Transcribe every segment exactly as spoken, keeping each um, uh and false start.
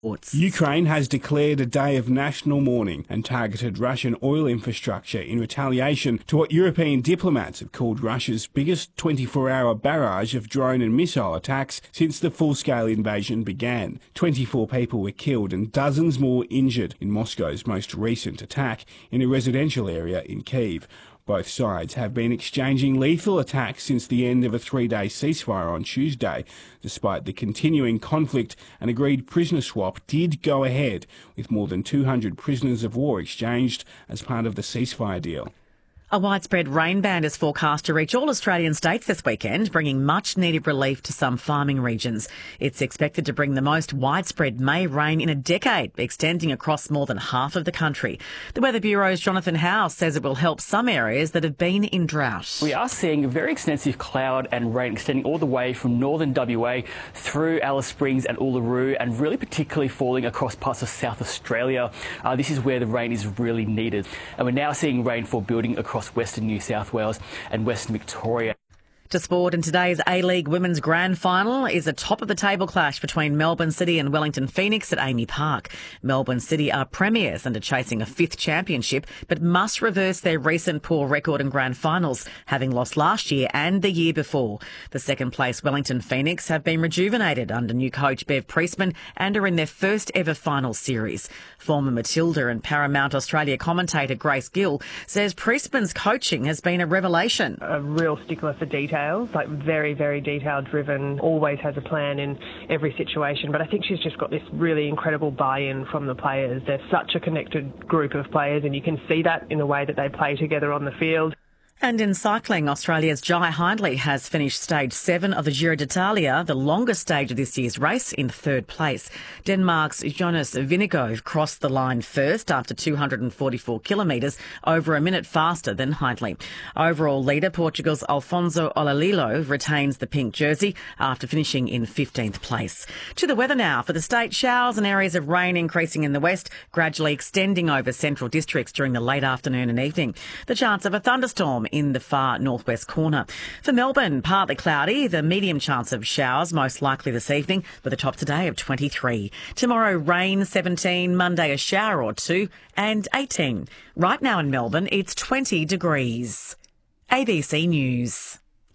Ukraine has declared a day of national mourning and targeted Russian oil infrastructure in retaliation to what European diplomats have called Russia's biggest twenty-four hour barrage of drone and missile attacks since the full-scale invasion began. twenty-four people were killed and dozens more injured in Moscow's most recent attack in a residential area in Kyiv. Both sides have been exchanging lethal attacks since the end of a three-day ceasefire on Tuesday, despite the continuing conflict. An agreed prisoner swap did go ahead, with more than two hundred prisoners of war exchanged as part of the ceasefire deal. A widespread rain band is forecast to reach all Australian states this weekend, bringing much-needed relief to some farming regions. It's expected to bring the most widespread May rain in a decade, extending across more than half of the country. The Weather Bureau's Jonathan House says it will help some areas that have been in drought. We are seeing very extensive cloud and rain extending all the way from northern W A through Alice Springs and Uluru, and really particularly falling across parts of South Australia. Uh, this is where the rain is really needed. And we're now seeing rainfall building across Western New South Wales and Western Victoria. To sport, in today's A-League Women's Grand Final is a top-of-the-table clash between Melbourne City and Wellington Phoenix at Amy Park. Melbourne City are premiers and are chasing a fifth championship, but must reverse their recent poor record in grand finals, having lost last year and the year before. The second-place Wellington Phoenix have been rejuvenated under new coach Bev Priestman and are in their first-ever final series. Former Matilda and Paramount Australia commentator Grace Gill says Priestman's coaching has been a revelation. A real stickler for detail. Like very, very detail driven, always has a plan in every situation. But I think she's just got this really incredible buy-in from the players. They're such a connected group of players, and you can see that in the way that they play together on the field. And in cycling, Australia's Jai Hindley has finished stage seven of the Giro d'Italia, the longest stage of this year's race, in third place. Denmark's Jonas Vingegaard crossed the line first after two hundred forty-four kilometres, over a minute faster than Hindley. Overall leader, Portugal's Alfonso Olalilo, retains the pink jersey after finishing in fifteenth place. To the weather now. For the state, showers and areas of rain increasing in the west, gradually extending over central districts during the late afternoon and evening. The chance of a thunderstorm in the far northwest corner. For Melbourne, partly cloudy, the medium chance of showers most likely this evening, with a top today of twenty-three. Tomorrow, rain seventeen, Monday a shower or two, and eighteen. Right now in Melbourne, it's twenty degrees. A B C News.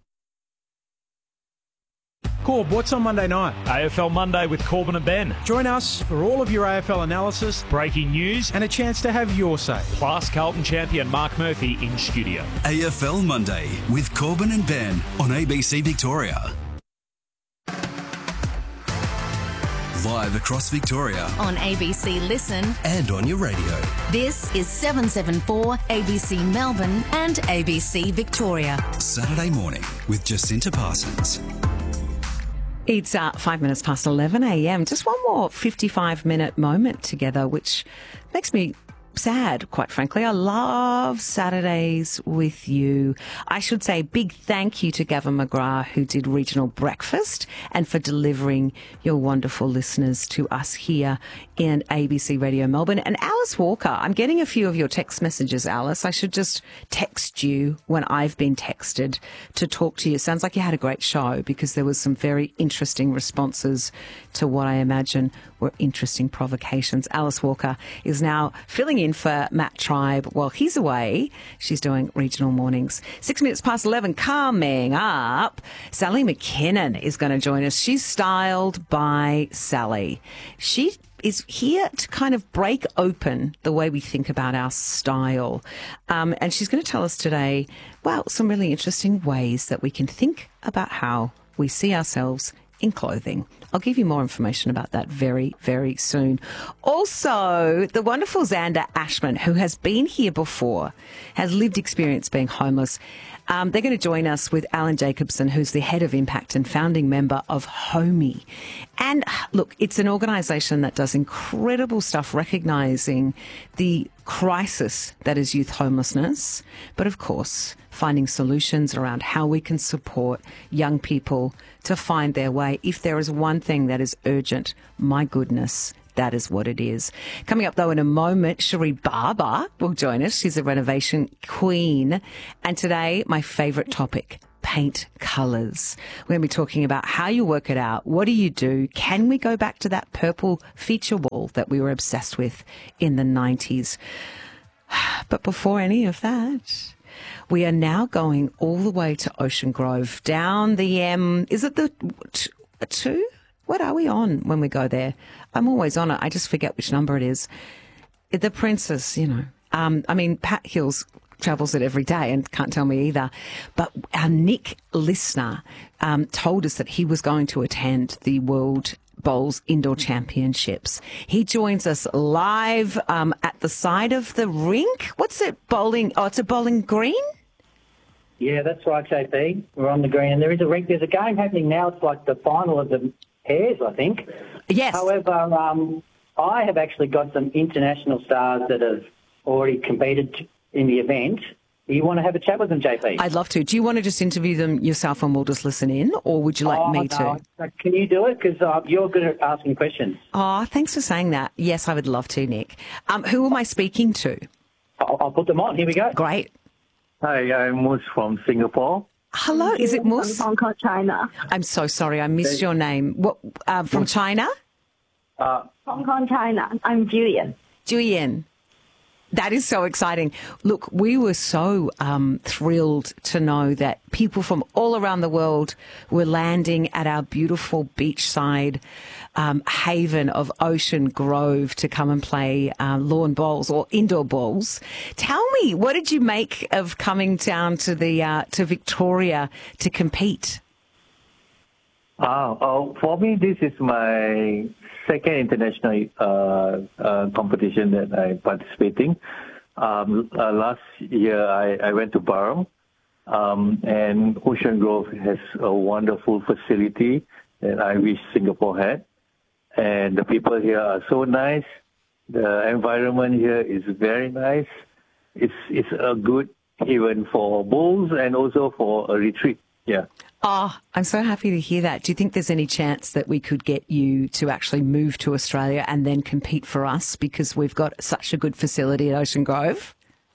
Corb, what's on Monday night? A F L Monday with Corbin and Ben. Join us for all of your A F L analysis, breaking news, and a chance to have your say. Plus Carlton champion Mark Murphy in studio. A F L Monday with Corbin and Ben on A B C Victoria. Live across Victoria. On A B C Listen. And on your radio. This is seven seven four A B C Melbourne and A B C Victoria. Saturday morning with Jacinta Parsons. It's uh, five minutes past eleven a.m. Just one more fifty-five minute moment together, which makes me sad, quite frankly. I love Saturdays with you. I should say big thank you to Gavin McGrath, who did Regional Breakfast, and for delivering your wonderful listeners to us here in A B C Radio Melbourne. And Alice Walker, I'm getting a few of your text messages, Alice. I should just text you when I've been texted to talk to you. Sounds like you had a great show, because there was some very interesting responses to what I imagine were interesting provocations. Alice Walker is now filling in for Matt Tribe while he's away. She's doing regional mornings. Six minutes past eleven, coming up, Sally McKinnon is going to join us. She's styled by Sally. She is here to kind of break open the way we think about our style. Um, and she's going to tell us today, well, some really interesting ways that we can think about how we see ourselves in clothing. I'll give you more information about that very, very soon. Also, the wonderful Xander Ashman, who has been here before, has lived experience being homeless. Um, they're going to join us with Alan Jacobson, who's the head of impact and founding member of Homey. And look, it's an organisation that does incredible stuff recognising the crisis that is youth homelessness, but of course, finding solutions around how we can support young people to find their way. If there is one thing that is urgent, my goodness, that is what it is. Coming up, though, in a moment, Cherie Barber will join us. She's a renovation queen. And today, my favourite topic, paint colours. We're going to be talking about how you work it out. What do you do? Can we go back to that purple feature wall that we were obsessed with in the nineties? But before any of that, we are now going all the way to Ocean Grove, down the M. Is it the t- two? What are we on when we go there? I'm always on it. I just forget which number it is. The Princess, you know. Um, I mean, Pat Hills travels it every day and can't tell me either. But our Nick listener um, told us that he was going to attend the World Bowls Indoor Championships. He joins us live um, at the side of the rink. What's it, bowling? Oh, it's a bowling green? Yeah, that's right, J P. We're on the green, and there is a rink. There's a game happening now. It's like the final of the pairs, I think. Yes. However, um, I have actually got some international stars that have already competed in the event. Do you want to have a chat with them, J P? I'd love to. Do you want to just interview them yourself and we'll just listen in, or would you like oh, me no. to? Can you do it? Because uh, you're good at asking questions. Oh, thanks for saying that. Yes, I would love to, Nick. Um, who am I speaking to? I'll, I'll put them on. Here we go. Great. Hi, I'm Moose from Singapore. Hello, is it Moose? Hong Kong, China. I'm so sorry, I missed your name. What uh, from China? Uh, Hong Kong, China. I'm Julian. Julian. That is so exciting. Look, we were so um, thrilled to know that people from all around the world were landing at our beautiful beachside um, haven of Ocean Grove to come and play uh, lawn bowls or indoor bowls. Tell me, what did you make of coming down to the uh, to Victoria to compete? Ah, oh, for me, this is my second international uh, uh, competition that I'm participating. Um, uh, last year, I, I went to Barham, um, and Ocean Grove has a wonderful facility that I wish Singapore had. And the people here are so nice. The environment here is very nice. It's it's a good haven for bowls and also for a retreat. Yeah. Oh, I'm so happy to hear that. Do you think there's any chance that we could get you to actually move to Australia and then compete for us because we've got such a good facility at Ocean Grove?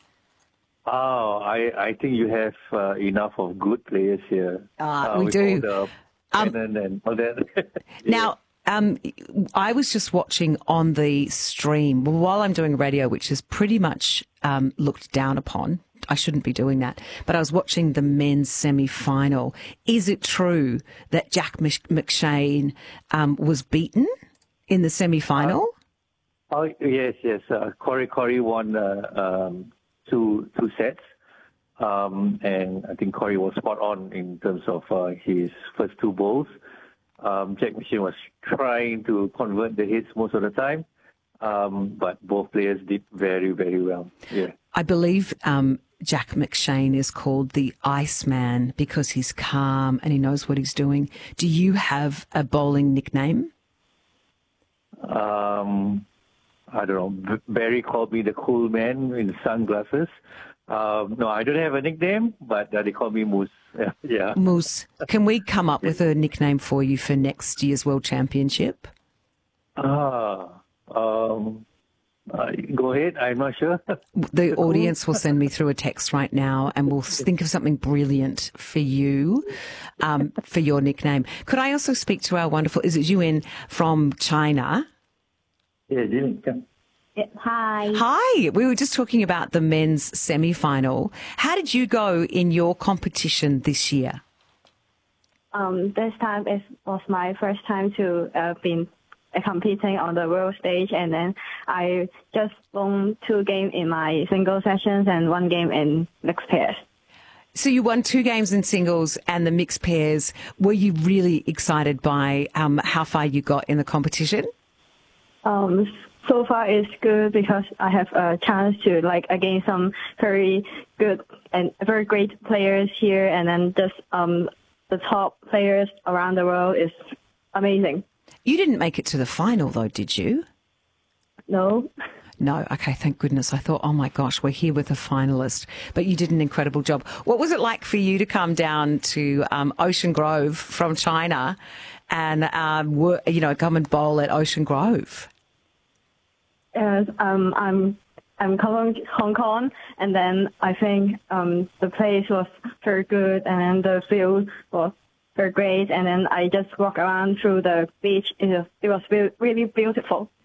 Oh, I, I think you have uh, enough of good players here. Uh, uh, we with do. All the Um, and all that. Yeah. Now, um, I was just watching on the stream while I'm doing radio, which is pretty much um, looked down upon. I shouldn't be doing that. But I was watching the men's semi-final. Is it true that Jack McShane um, was beaten in the semi-final? Uh, oh, yes, yes. Uh, Corey Corey won uh, um, two two sets. Um, and I think Corey was spot on in terms of uh, his first two bowls. Um, Jack McShane was trying to convert the hits most of the time. Um, but both players did very, very well. Yeah. I believe um, Jack McShane is called the Iceman because he's calm and he knows what he's doing. Do you have a bowling nickname? Um, I don't know. Barry called me the cool man in sunglasses. Um, no, I don't have a nickname, but uh, they call me Moose. Yeah. Moose. Can we come up with a nickname for you for next year's World Championship? Ah, um, uh, go ahead. I'm not sure. The audience will send me through a text right now and we'll think of something brilliant for you, um, for your nickname. Could I also speak to our wonderful, is it Yuan from China? Yeah, Jimmy, come. Hi. Hi. We were just talking about the men's semi-final. How did you go in your competition this year? Um, this time it was my first time to uh, be competing on the world stage, and then I just won two games in my single sessions and one game in mixed pairs. So you won two games in singles and the mixed pairs. Were you really excited by um, how far you got in the competition? Um, so far it's good because I have a chance to like against some very good and very great players here, and then just um, the top players around the world is amazing. You didn't make it to the final though, did you? No. No, okay, thank goodness. I thought, oh my gosh, we're here with a finalist. But you did an incredible job. What was it like for you to come down to um, Ocean Grove from China and, um, wor- you know, come and bowl at Ocean Grove? Yes, um, I'm I'm coming to Hong Kong, and then I think um, the place was very good, and the view was very great, and then I just walk around through the beach. It was, it was really beautiful.